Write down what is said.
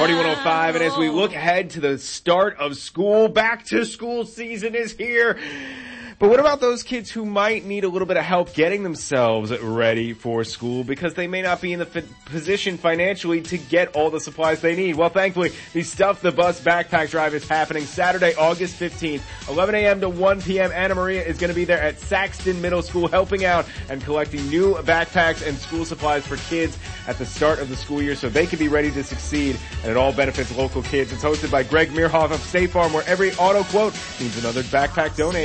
Party 105, and as we look ahead to the start of school, back to school season is here. But what about those kids who might need a little bit of help getting themselves ready for school because they may not be in the position financially to get all the supplies they need? Well, thankfully, the Stuff the Bus backpack drive is happening Saturday, August 15th, 11 a.m. to 1 p.m. Anna Maria is going to be there at Saxton Middle School helping out and collecting new backpacks and school supplies for kids at the start of the school year so they can be ready to succeed, and it all benefits local kids. It's hosted by Greg Meerhoff of State Farm, where every auto quote means another backpack donated.